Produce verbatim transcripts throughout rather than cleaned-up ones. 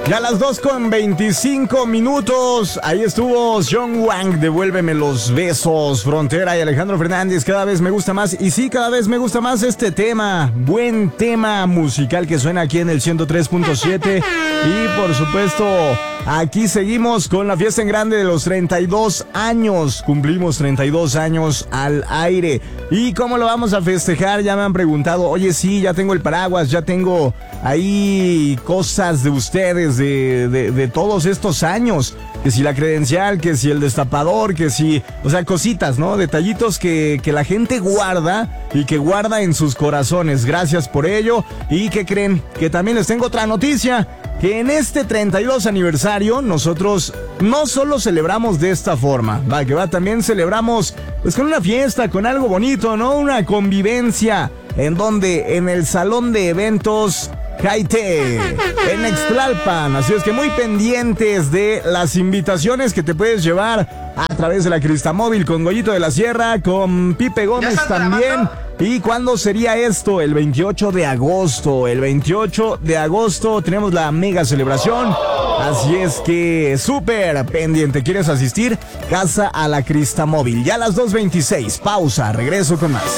Ya a las dos con veinticinco minutos, ahí estuvo John Wang, Devuélveme los besos, Frontera y Alejandro Fernández, cada vez me gusta más, y sí, cada vez me gusta más este tema, buen tema musical que suena aquí en el ciento tres punto siete, y por supuesto, aquí seguimos con la fiesta en grande de los treinta y dos años, cumplimos treinta y dos años al aire, y cómo lo vamos a festejar, ya me han preguntado, oye sí, ya tengo el paraguas, ya tengo ahí cosas de ustedes, de, de, de todos estos años, que si la credencial, que si el destapador, que si, o sea, cositas, ¿no? Detallitos que, que la gente guarda y que guarda en sus corazones. Gracias por ello. ¿Y qué creen? Que también les tengo otra noticia, que en este treinta y dos aniversario nosotros no solo celebramos de esta forma, va que va, también celebramos pues con una fiesta, con algo bonito, ¿no? Una convivencia, en donde en el salón de eventos Jaite, en Ixtlalpan. Así es que muy pendientes de las invitaciones que te puedes llevar a través de la Cristamóvil con Goyito de la Sierra, con Pipe Gómez también. ¿Y cuándo sería esto? El veintiocho de agosto. El veintiocho de agosto tenemos la mega celebración. Así es que súper pendiente. ¿Quieres asistir? Casa a la Cristamóvil. Ya a las dos veintiséis. Pausa. Regreso con más.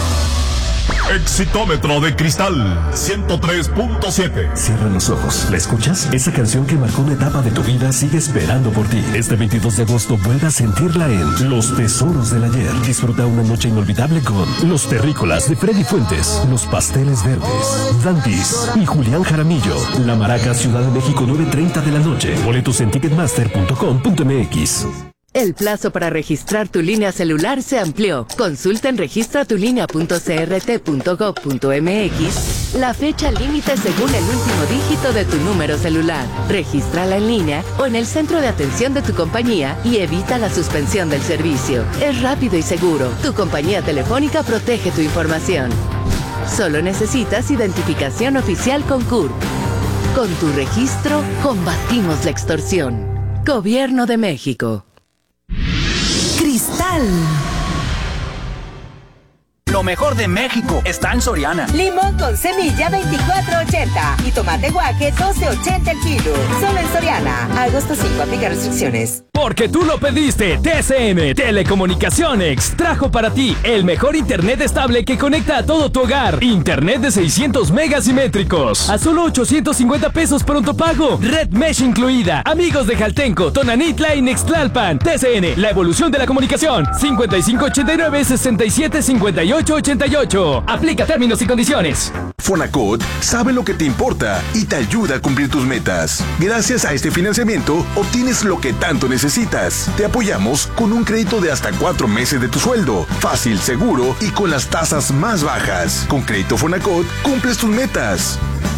Exitómetro de Cristal ciento tres punto siete. Cierra los ojos. ¿La escuchas? Esa canción que marcó una etapa de tu vida sigue esperando por ti. Este veintidós de agosto vuelve a sentirla en Los Tesoros del Ayer. Disfruta una noche inolvidable con Los Terrícolas de Freddy Fuentes, Los Pasteles Verdes, Dandies y Julián Jaramillo. La Maraca, Ciudad de México, nueve treinta de la noche. Boletos en ticketmaster punto com punto m x. El plazo para registrar tu línea celular se amplió. Consulta en registra tu línea punto c r t punto gov punto m x la fecha límite según el último dígito de tu número celular. Regístrala en línea o en el centro de atención de tu compañía y evita la suspensión del servicio. Es rápido y seguro. Tu compañía telefónica protege tu información. Solo necesitas identificación oficial con C U R P. Con tu registro, combatimos la extorsión. Gobierno de México. Cristal. Lo mejor de México está en Soriana. Limón con semilla veinticuatro ochenta y tomate guaje doce ochenta el kilo. Solo en Soriana. Agosto cinco, aplica restricciones. Porque tú lo pediste, T C M Telecomunicaciones trajo para ti el mejor internet estable que conecta a todo tu hogar. Internet de seiscientos megas simétricos a solo ochocientos cincuenta pesos pronto pago. Red Mesh incluida. Amigos de Jaltenco, Tonanitla y Nextlalpan. T C N, la evolución de la comunicación. cincuenta y cinco ochenta y nueve sesenta y siete cincuenta y ocho ochenta y ocho. Aplica términos y condiciones. Fonacot sabe lo que te importa y te ayuda a cumplir tus metas. Gracias a este financiamiento, obtienes lo que tanto necesitas. Te apoyamos con un crédito de hasta cuatro meses de tu sueldo. Fácil, seguro y con las tasas más bajas. Con Crédito Fonacot, cumples tus metas.